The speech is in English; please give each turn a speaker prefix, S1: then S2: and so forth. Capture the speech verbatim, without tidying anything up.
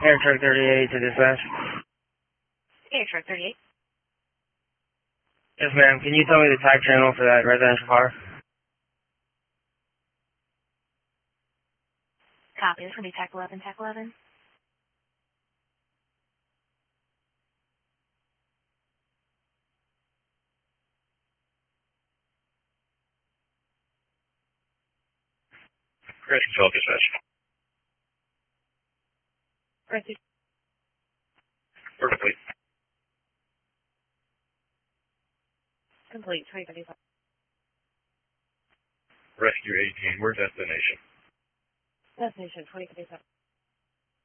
S1: Air Truck thirty-eight to dispatch.
S2: Air Truck thirty-eight.
S1: Yes, ma'am. Can you tell me the type channel for that residential fire?
S2: Copy. This is going to be TAC eleven, TAC eleven.
S3: Ready control dispatch.
S2: Ready.
S3: Work complete.
S2: Complete. twenty thirty-five.
S3: Rescue eighteen, where's destination?
S2: Destination twenty thirty-seven.